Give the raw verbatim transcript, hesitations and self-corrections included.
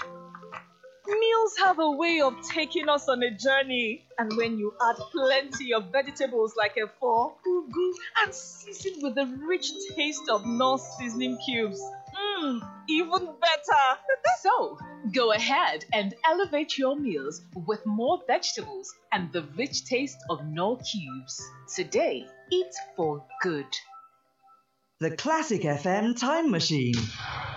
Meals have a way of taking us on a journey, and when you add plenty of vegetables like efo, ugu, and season with the rich taste of Knorr seasoning cubes, mmm, even better. So, go ahead and elevate your meals with more vegetables and the rich taste of Knorr cubes. Today, eat for good. The Classic F M Time Machine.